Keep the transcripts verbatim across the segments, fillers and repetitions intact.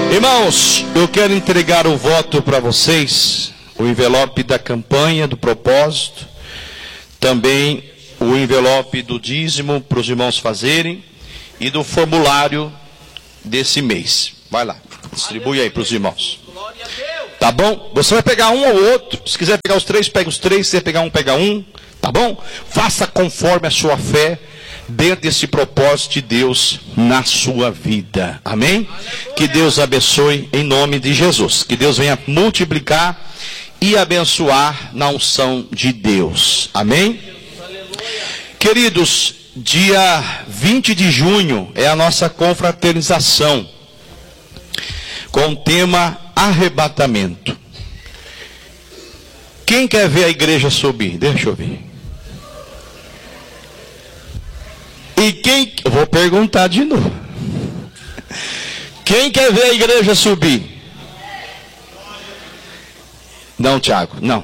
Irmãos, eu quero entregar o voto para vocês, o envelope da campanha, do propósito, também o envelope do dízimo para os irmãos fazerem e do formulário desse mês. Vai lá, distribui aí para os irmãos. Tá bom? Você vai pegar um ou outro. Se quiser pegar os três, pega os três. Se quiser pegar um, pega um. Tá bom? Faça conforme a sua fé, dentro desse propósito de Deus na sua vida. Amém? Que Deus abençoe em nome de Jesus. Que Deus venha multiplicar e abençoar na unção de Deus. Amém? Queridos, dia vinte de junho é a nossa confraternização, com o tema arrebatamento. Quem quer ver a igreja subir? Deixa eu ver. E quem... Eu vou perguntar de novo. Quem quer ver a igreja subir? Não, Tiago, não.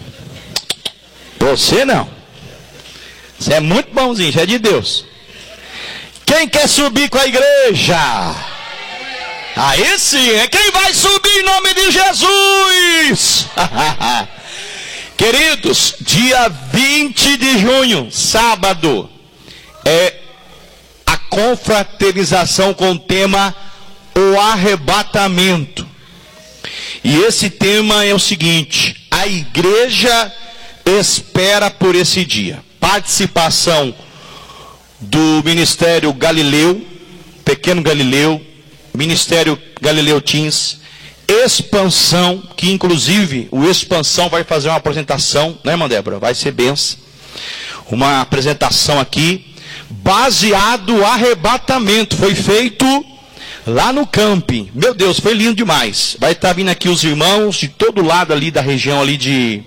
Você não. Você é muito bonzinho, já é de Deus. Quem quer subir com a igreja? Aí sim, é quem vai subir em nome de Jesus. Queridos, dia vinte de junho, sábado, é a confraternização com o tema o arrebatamento. E esse tema é o seguinte: a igreja espera por esse dia. Participação do Ministério Galileu, Pequeno Galileu, Ministério Galileu Teens, Expansão, que inclusive o Expansão vai fazer uma apresentação, né, irmã Débora? Vai ser benção. Uma apresentação aqui, baseado no arrebatamento, foi feito lá no camping. Meu Deus, foi lindo demais. Vai estar vindo aqui os irmãos de todo lado ali da região ali de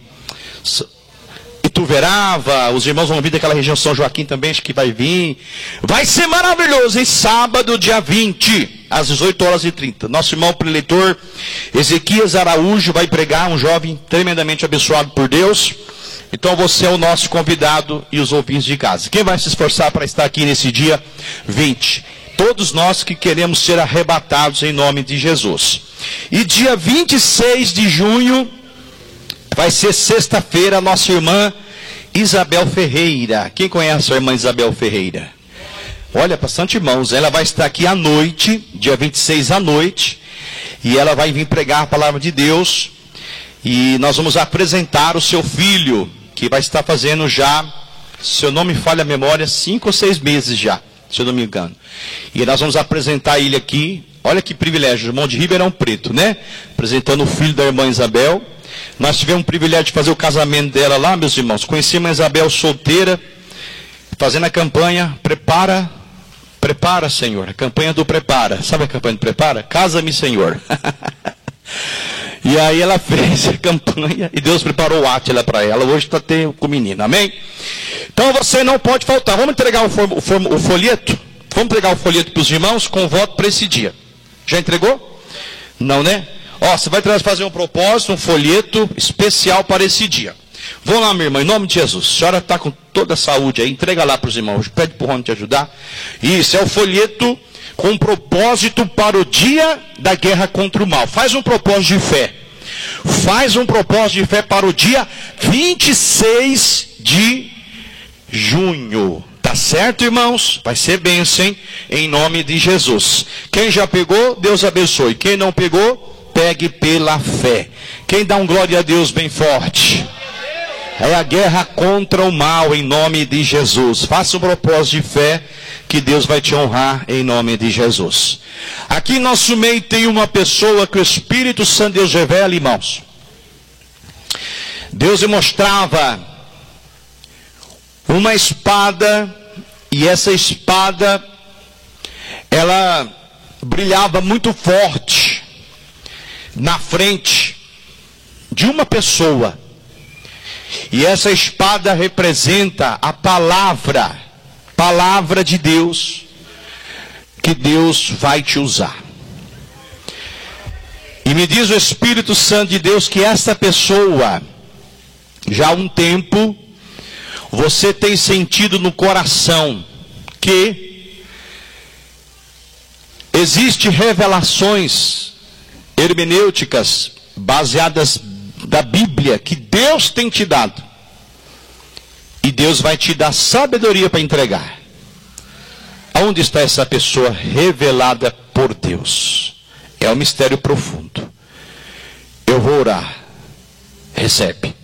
Ituverava, os irmãos vão vir daquela região São Joaquim também, acho que vai vir. Vai ser maravilhoso, em sábado, dia vinte, às dezoito horas e trinta. Nosso irmão preleitor Ezequias Araújo vai pregar, um jovem tremendamente abençoado por Deus. Então você é o nosso convidado e os ouvintes de casa. Quem vai se esforçar para estar aqui nesse dia vinte? Todos nós que queremos ser arrebatados em nome de Jesus. E dia vinte e seis de junho, vai ser sexta-feira, nossa irmã Isabel Ferreira. Quem conhece a irmã Isabel Ferreira? Olha, bastante irmãos. Ela vai estar aqui à noite, dia vinte e seis à noite. E ela vai vir pregar a palavra de Deus. E nós vamos apresentar o seu filho, que vai estar fazendo já, se eu não me falha a memória, cinco ou seis meses já, se eu não me engano. E nós vamos apresentar ele aqui. Olha que privilégio, irmão de Ribeirão Preto, né? Apresentando o filho da irmã Isabel. Nós tivemos o privilégio de fazer o casamento dela lá, meus irmãos. Conheci a irmã Isabel solteira, fazendo a campanha, prepara, prepara, Senhor. A campanha do prepara. Sabe a campanha do prepara? Casa-me, Senhor. E aí ela fez a campanha e Deus preparou o átila para ela. Hoje está com o menino, amém? Então você não pode faltar. Vamos entregar o, for, o, for, o folheto? Vamos entregar o folheto para os irmãos com voto para esse dia. Já entregou? Não, né? Ó, você vai fazer um propósito, um folheto especial para esse dia. Vamos lá, minha irmã, em nome de Jesus. A senhora está com toda a saúde aí, entrega lá para os irmãos. Pede para o Rony te ajudar. Isso, é o folheto com um propósito para o dia da guerra contra o mal. Faz um propósito de fé. Faz um propósito de fé para o dia vinte e seis de junho. Tá certo, irmãos? Vai ser bênção, hein? Em nome de Jesus. Quem já pegou, Deus abençoe. Quem não pegou, pegue pela fé. Quem dá um glória a Deus bem forte? É a guerra contra o mal em nome de Jesus. Faça um propósito de fé que Deus vai te honrar em nome de Jesus. Aqui em nosso meio tem uma pessoa que o Espírito Santo Deus revela, irmãos. Deus lhe mostrava uma espada, e essa espada ela brilhava muito forte na frente de uma pessoa. E essa espada representa a palavra, palavra de Deus, que Deus vai te usar. E me diz o Espírito Santo de Deus que esta pessoa, já há um tempo, você tem sentido no coração que existe revelações hermenêuticas baseadas da Bíblia que Deus tem te dado. E Deus vai te dar sabedoria para entregar. Aonde está essa pessoa revelada por Deus? É um mistério profundo. Eu vou orar. Recebe.